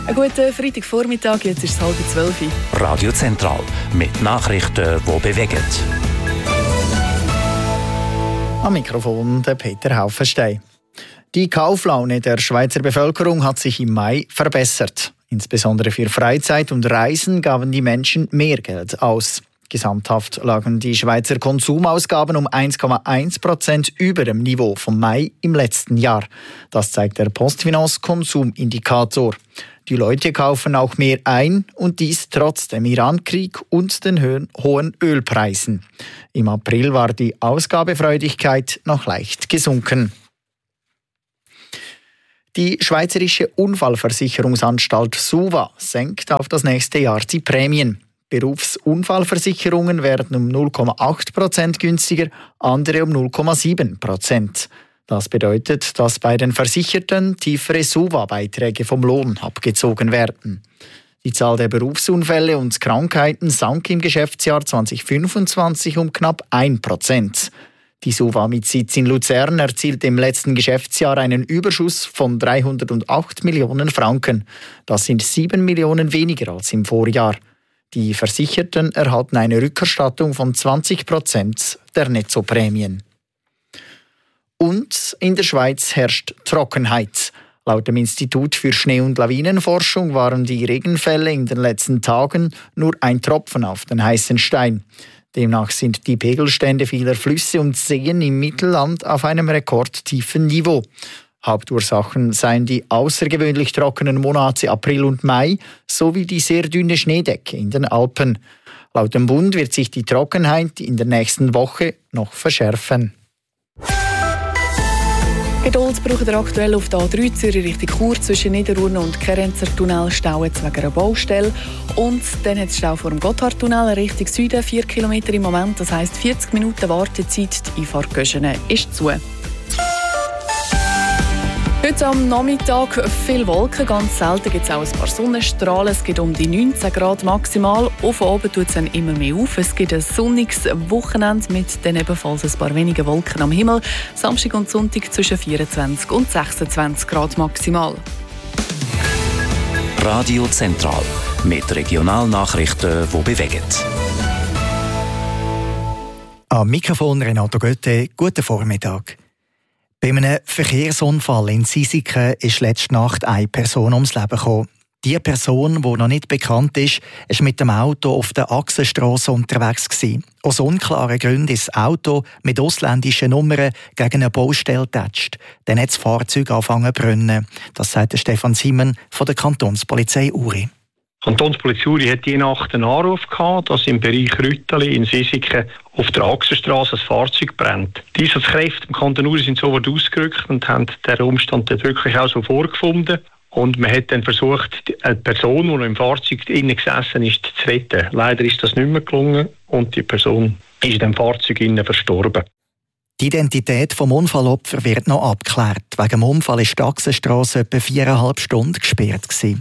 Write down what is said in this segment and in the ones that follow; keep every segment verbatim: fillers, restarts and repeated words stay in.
Einen guten Freitagvormittag, jetzt ist es halb zwölf. Radio Zentral mit Nachrichten, die bewegen. Am Mikrofon der Peter Haufenstein. Die Kauflaune der Schweizer Bevölkerung hat sich im Mai verbessert. Insbesondere für Freizeit und Reisen gaben die Menschen mehr Geld aus. Gesamthaft lagen die Schweizer Konsumausgaben um eins Komma eins Prozent über dem Niveau vom Mai im letzten Jahr. Das zeigt der Postfinance Konsumindikator. Die Leute kaufen auch mehr ein und dies trotz dem Irankrieg und den ho- hohen Ölpreisen. Im April war die Ausgabefreudigkeit noch leicht gesunken. Die Schweizerische Unfallversicherungsanstalt SUVA senkt auf das nächste Jahr die Prämien. Berufsunfallversicherungen werden um null Komma acht Prozent günstiger, andere um null Komma sieben Prozent. Das bedeutet, dass bei den Versicherten tiefere SUVA-Beiträge vom Lohn abgezogen werden. Die Zahl der Berufsunfälle und Krankheiten sank im Geschäftsjahr zwanzig fünfundzwanzig um knapp ein Prozent. Die SUVA mit Sitz in Luzern erzielte im letzten Geschäftsjahr einen Überschuss von dreihundertacht Millionen Franken. Das sind sieben Millionen weniger als im Vorjahr. Die Versicherten erhalten eine Rückerstattung von zwanzig Prozent der Nettoprämien. Und in der Schweiz herrscht Trockenheit. Laut dem Institut für Schnee- und Lawinenforschung waren die Regenfälle in den letzten Tagen nur ein Tropfen auf den heißen Stein. Demnach sind die Pegelstände vieler Flüsse und Seen im Mittelland auf einem rekordtiefen Niveau. Hauptursachen seien die außergewöhnlich trockenen Monate April und Mai sowie die sehr dünne Schneedecke in den Alpen. Laut dem Bund wird sich die Trockenheit in der nächsten Woche noch verschärfen. Geduld braucht er aktuell auf der A drei Zürich Richtung Chur zwischen Niederurne und Kerenzer Tunnel stauen wegen einer Baustelle. Und dann hat es Stau vor dem Gotthardtunnel Richtung Süden, vier Kilometer im Moment, das heisst vierzig Minuten Wartezeit. Die Einfahrt Göschene ist zu. Heute am Nachmittag viele Wolken, ganz selten gibt es auch ein paar Sonnenstrahlen. Es geht um die neunzehn Grad maximal. Auf oben tut es dann immer mehr auf. Es gibt ein sonniges Wochenende mit dann ebenfalls ein paar wenige Wolken am Himmel. Samstag und Sonntag zwischen vierundzwanzig und sechsundzwanzig Grad maximal. Radio Zentral mit Regionalnachrichten, die bewegen. Am Mikrofon Renato Götte, guten Vormittag. Bei einem Verkehrsunfall in Sisiken ist letzte Nacht eine Person ums Leben gekommen. Die Person, die noch nicht bekannt ist, war mit dem Auto auf der Achsenstrasse unterwegs gewesen. Aus unklaren Gründen ist das Auto mit ausländischen Nummern gegen eine Baustelle getatscht. Dann hat das Fahrzeug angefangen zu brennen. Das sagt Stefan Simon von der Kantonspolizei Uri. Die Kantonspolizei Uri hat die Nacht einen Anruf gehabt, dass im Bereich Rütteli in Sisiken auf der Achsenstrasse ein Fahrzeug brennt. Die Einsatzkräfte im Kanton Uri sind sofort ausgerückt und haben den Umstand dort wirklich auch so vorgefunden. Und man hat dann versucht, eine Person, die noch im Fahrzeug innen gesessen ist, zu retten. Leider ist das nicht mehr gelungen und die Person ist in dem Fahrzeug innen verstorben. Die Identität des Unfallopfers wird noch abgeklärt. Wegen dem Unfall war die Achsenstrasse etwa viereinhalb Stunden gesperrt gewesen.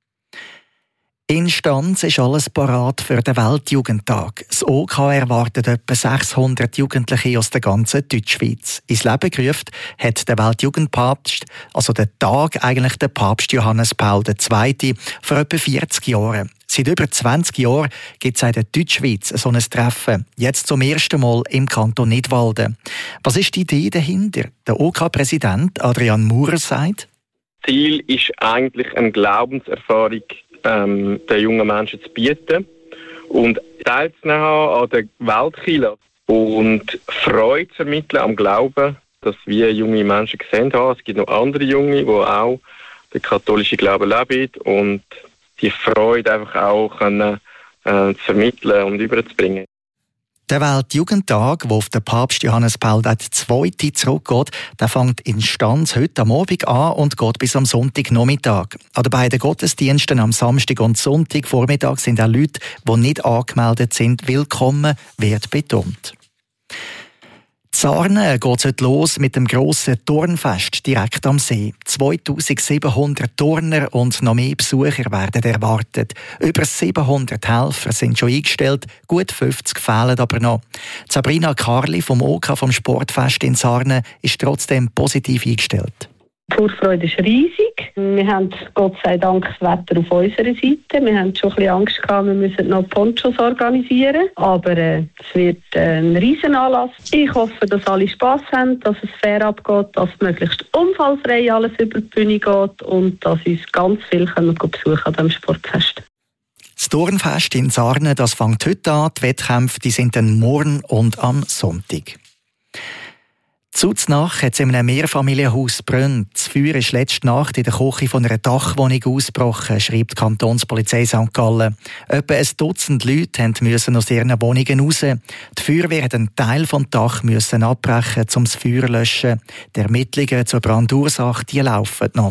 In Stanz ist alles parat für den Weltjugendtag. Das O K erwartet etwa sechshundert Jugendliche aus der ganzen Deutschschweiz. Ins Leben gerufen hat der Weltjugendpapst, also der Tag eigentlich der Papst Johannes Paul der Zweite, vor etwa vierzig Jahren. Seit über zwanzig Jahren gibt es in der Deutschschweiz so ein Treffen. Jetzt zum ersten Mal im Kanton Nidwalden. Was ist die Idee dahinter? Der O K-Präsident Adrian Maurer sagt: Ziel ist eigentlich eine Glaubenserfahrung ähm, den jungen Menschen zu bieten und teilzunehmen an der Weltkirche und Freude zu ermitteln am Glauben, dass wir junge Menschen gesehen haben. Es gibt noch andere Junge, die auch den katholischen Glauben leben und die Freude einfach auch können, äh, zu vermitteln und überzubringen. Der Weltjugendtag, der auf den Papst Johannes Paul der Zweite zurückgeht, der fängt in Stanz heute am Abend an und geht bis am Sonntagnachmittag. An den beiden Gottesdiensten am Samstag und Sonntag Vormittag sind auch Leute, die nicht angemeldet sind, willkommen, wird betont. Sarnen geht es heute los mit dem grossen Turnfest direkt am See. zweitausendsiebenhundert Turner und noch mehr Besucher werden erwartet. Über siebenhundert Helfer sind schon eingestellt, gut fünfzig fehlen aber noch. Sabrina Karli vom O K vom Sportfest in Sarnen ist trotzdem positiv eingestellt. Die Vorfreude ist riesig. Wir haben Gott sei Dank das Wetter auf unserer Seite. Wir haben schon ein bisschen Angst gehabt, wir müssen noch Ponchos organisieren. Aber äh, es wird äh, ein Riesenanlass. Ich hoffe, dass alle Spass haben, dass es fair abgeht, dass möglichst unfallfrei alles über die Bühne geht und dass uns ganz viel können besuchen an diesem Sportfest. Das Turnfest in Sarnen, das fängt heute an. Die Wettkämpfe die sind dann morgen und am Sonntag. Zuznach hat es in einem Mehrfamilienhaus gebrannt. Das Feuer ist letzte Nacht in der Küche von einer Dachwohnung ausgebrochen, schreibt die Kantonspolizei Sankt Gallen. Etwa ein Dutzend Leute mussten aus ihren Wohnungen raus. Die Feuerwehr hat einen Teil des Dach müssen abbrechen, um das Feuer zu löschen. Die Ermittlungen zur Brandursache die laufen noch.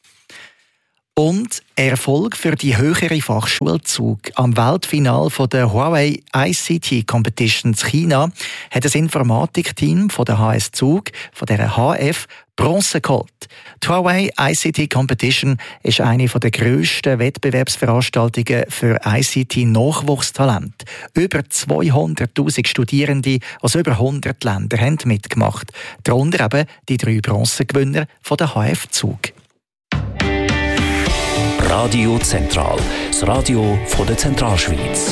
Und Erfolg für die höhere Fachschule Zug. Am Weltfinal der Huawei I C T Competition in China hat das Informatikteam von der H S Zug, von der H F, Bronze geholt. Die Huawei I C T Competition ist eine der grössten Wettbewerbsveranstaltungen für I C T-Nachwuchstalente. Über zweihunderttausend Studierende aus über hundert Ländern haben mitgemacht. Darunter eben die drei Bronzegewinner von der H F Zug. Radio Zentral, das Radio von der Zentralschweiz.